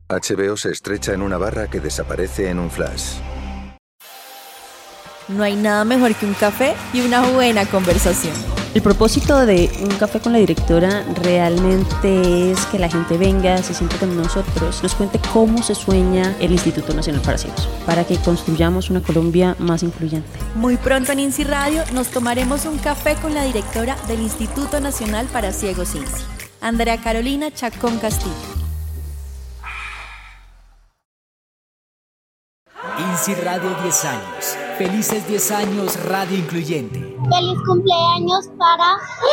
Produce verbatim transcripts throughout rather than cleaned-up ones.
H B O se estrecha en una barra que desaparece en un flash. No hay nada mejor que un café y una buena conversación. El propósito de Un Café con la Directora realmente es que la gente venga, se siente con nosotros, nos cuente cómo se sueña el Instituto Nacional para Ciegos, para que construyamos una Colombia más incluyente. Muy pronto en INSI Radio nos tomaremos un café con la directora del Instituto Nacional para Ciegos INSI, Andrea Carolina Chacón Castillo. INSI Radio diez años. Felices diez años Radio Incluyente. ¡Feliz cumpleaños para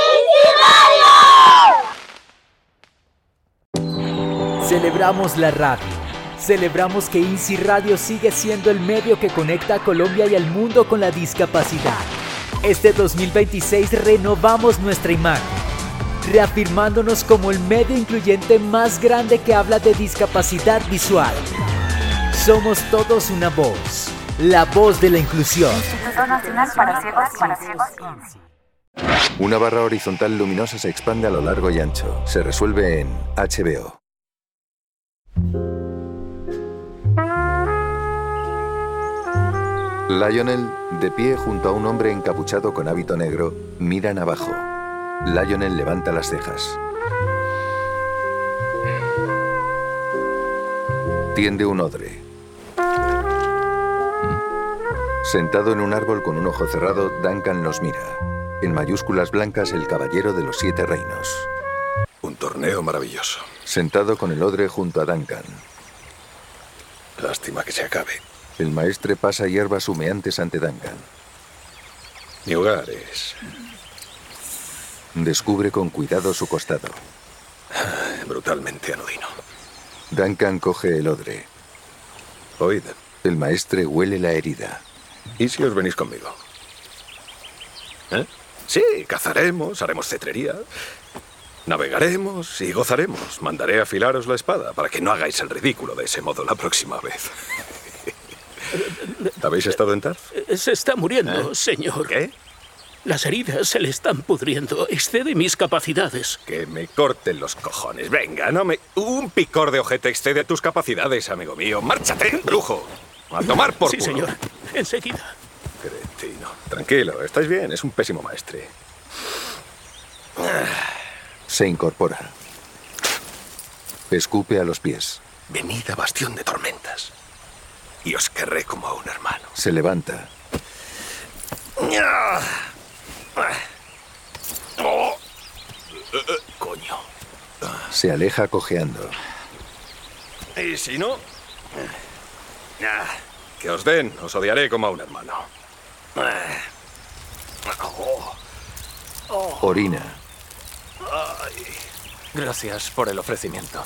INSI Radio! Celebramos la radio. Celebramos que INSI Radio sigue siendo el medio que conecta a Colombia y al mundo con la discapacidad. Este dos mil veintiséis renovamos nuestra imagen, reafirmándonos como el medio incluyente más grande que habla de discapacidad visual. Somos todos una voz, la voz de la inclusión. Instituto Nacional para Ciegos, para Ciegos INSI. Una barra horizontal luminosa se expande a lo largo y ancho. Se resuelve en H B O. Lionel, de pie junto a un hombre encapuchado con hábito negro, miran abajo. Lionel levanta las cejas. Tiende un odre. Sentado en un árbol con un ojo cerrado, Duncan los mira. En mayúsculas blancas, el caballero de los siete reinos. Un torneo maravilloso. Sentado con el odre junto a Duncan. Lástima que se acabe. El maestre pasa hierbas humeantes ante Duncan. Mi hogar es... Descubre con cuidado su costado. brutalmente anodino. Duncan coge el odre. Oíd. El maestre huele la herida. ¿Y si os venís conmigo? ¿Eh? Sí, cazaremos, haremos cetrería, navegaremos y gozaremos. Mandaré a afilaros la espada para que no hagáis el ridículo de ese modo la próxima vez. ¿Habéis estado en Tarf? Se está muriendo, ¿Eh? señor. ¿Qué? Las heridas se le están pudriendo. Excede mis capacidades. Que me corten los cojones. Venga, no me... Un picor de ojete excede tus capacidades, amigo mío. ¡Márchate, brujo! A tomar por Sí, culo. señor. Enseguida. Cretino. Tranquilo, estáis bien. Es un pésimo maestre. Se incorpora. Escupe a los pies. Venid a Bastión de Tormentas. Y os querré como a un hermano. Se levanta. Oh. Coño. Se aleja cojeando. ¿Y si no? Que os den, os odiaré como a un hermano. Orina. Gracias por el ofrecimiento.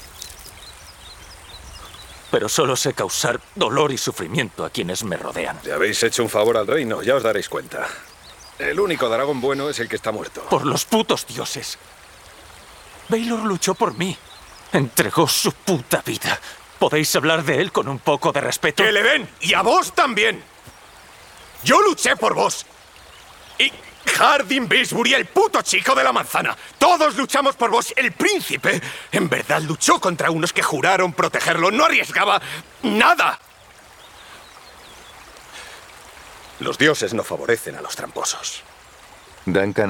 Pero solo sé causar dolor y sufrimiento a quienes me rodean. Si habéis hecho un favor al reino, ya os daréis cuenta. El único dragón bueno es el que está muerto. Por los putos dioses. Baylor luchó por mí. Entregó su puta vida. ¿Podéis hablar de él con un poco de respeto? ¡Que le den! ¡Y a vos también! ¡Yo luché por vos! Y Hardin Bilsbury, el puto chico de la manzana. Todos luchamos por vos. El príncipe, en verdad, luchó contra unos que juraron protegerlo. No arriesgaba nada. Los dioses no favorecen a los tramposos. Duncan